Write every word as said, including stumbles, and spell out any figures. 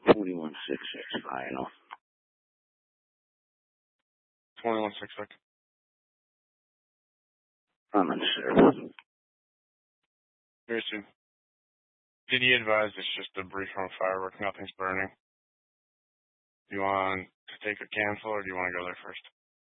Forty-one six six final. Twenty-one six six. I'm in service. Very soon. Did he advise it's just a brief on firework, nothing's burning? Do you want to take a cancel or do you want to go there first?